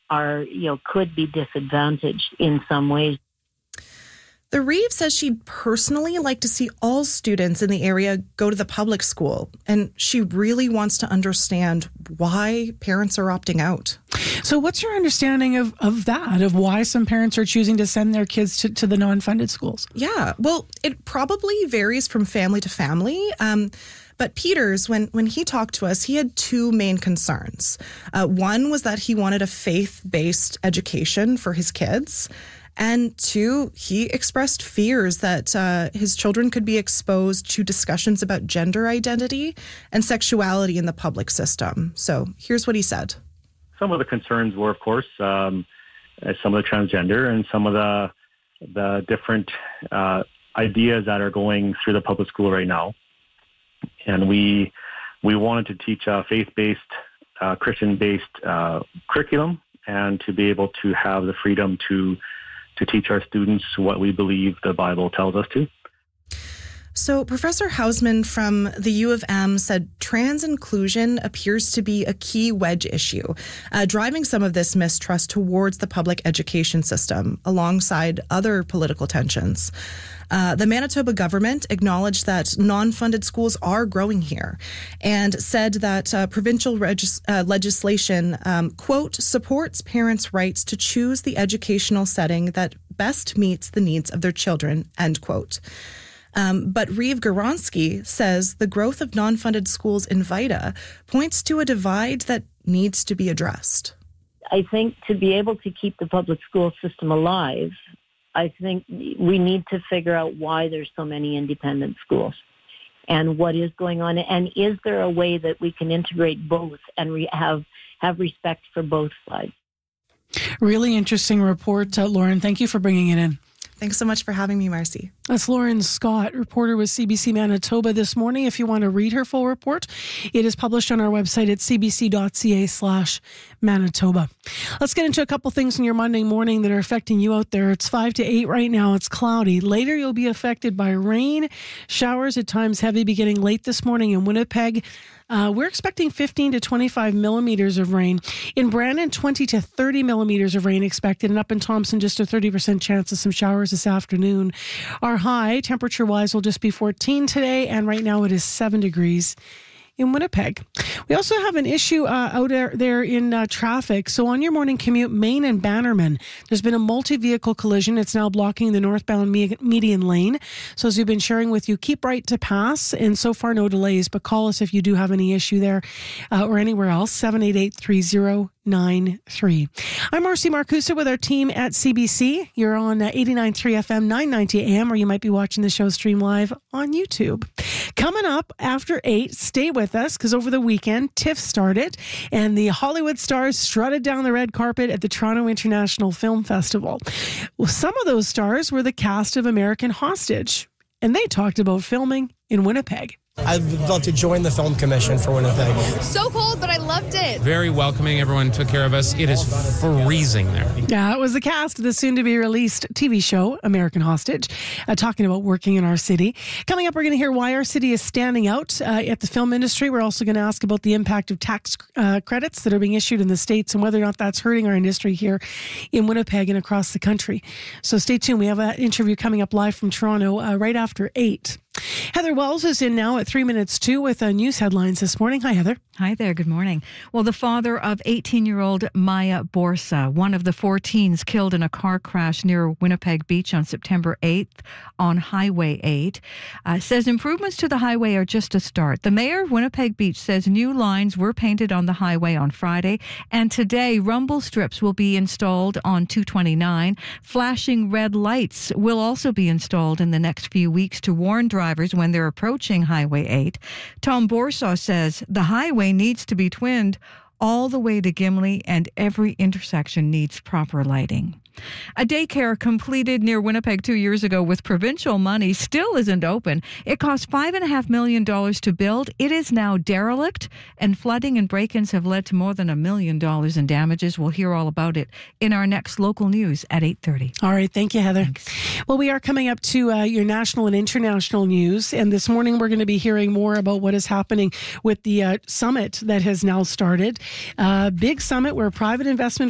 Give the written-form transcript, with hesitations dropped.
are, could be disadvantaged in some ways. The Reeve says she'd personally like to see all students in the area go to the public school, and she really wants to understand why parents are opting out. So what's your understanding of why some parents are choosing to send their kids to the non-funded schools? Yeah, well, it probably varies from family to family. But Peters, when he talked to us, he had two main concerns. One was that he wanted a faith-based education for his kids. And two, he expressed fears that his children could be exposed to discussions about gender identity and sexuality in the public system. So here's what he said. Some of the concerns were, of course, some of the transgender and some of the different ideas that are going through the public school right now. And we wanted to teach a faith-based, Christian-based curriculum, and to be able to have the freedom to teach our students what we believe the Bible tells us to. So Professor Hausman from the U of M said trans inclusion appears to be a key wedge issue, driving some of this mistrust towards the public education system alongside other political tensions. The Manitoba government acknowledged that non-funded schools are growing here and said that provincial legislation, quote, supports parents' rights to choose the educational setting that best meets the needs of their children, end quote. But Reeve Goronsky says the growth of non-funded schools in Vida points to a divide that needs to be addressed. I think to be able to keep the public school system alive, I think we need to figure out why there's so many independent schools and what is going on. And is there a way that we can integrate both and have respect for both sides? Really interesting report, Lauren. Thank you for bringing it in. Thanks so much for having me, Marcy. That's Lauren Scott, reporter with CBC Manitoba this morning. If you want to read her full report, it is published on our website at cbc.ca/Manitoba. Let's get into a couple things in your Monday morning that are affecting you out there. It's 5 to 8 right now. It's cloudy. Later, you'll be affected by rain, showers at times heavy beginning late this morning in Winnipeg. We're expecting 15 to 25 millimeters of rain. In Brandon, 20 to 30 millimeters of rain expected. And up in Thompson, just a 30% chance of some showers this afternoon. Our high, temperature-wise, will just be 14 today. And right now it is 7 degrees in Winnipeg. We also have an issue out there in traffic. So on your morning commute, Main and Bannerman, there's been a multi-vehicle collision. It's now blocking the northbound median lane. So as we've been sharing with you, keep right to pass. And so far, no delays. But call us if you do have any issue there or anywhere else, 788-3093. I'm Marcy Marcusa with our team at CBC. You're on 89.3 FM, 990 AM, or you might be watching the show stream live on YouTube. Coming up after 8, stay with us because over the weekend, TIFF started and the Hollywood stars strutted down the red carpet at the Toronto International Film Festival. Well, some of those stars were the cast of American Hostage, and they talked about filming in Winnipeg. I'd love to join the Film Commission for Winnipeg. So cold, but I loved it. Very welcoming. Everyone took care of us. It is freezing there. Yeah, it was the cast of the soon-to-be-released TV show, American Hostage, talking about working in our city. Coming up, we're going to hear why our city is standing out at the film industry. We're also going to ask about the impact of tax credits that are being issued in the States and whether or not that's hurting our industry here in Winnipeg and across the country. So stay tuned. We have an interview coming up live from Toronto right after 8. Heather Wells is in now at 3 minutes 2 with news headlines this morning. Hi, Heather. Hi there. Good morning. Well, the father of 18-year-old Maya Borsa, one of the 4 teens killed in a car crash near Winnipeg Beach on September 8th on Highway 8, says improvements to the highway are just a start. The mayor of Winnipeg Beach says new lines were painted on the highway on Friday, and today rumble strips will be installed on 229. Flashing red lights will also be installed in the next few weeks to warn drivers when they're approaching Highway 8. Tom Borsaw says the highway needs to be twinned all the way to Gimli and every intersection needs proper lighting. A daycare completed near Winnipeg 2 years ago with provincial money still isn't open. It cost $5.5 million to build. It is now derelict, and flooding and break-ins have led to more than $1 million in damages. We'll hear all about it in our next local news at 8:30. All right. Thank you, Heather. Thanks. Well, we are coming up to your national and international news, and this morning we're going to be hearing more about what is happening with the summit that has now started. Big summit where private investment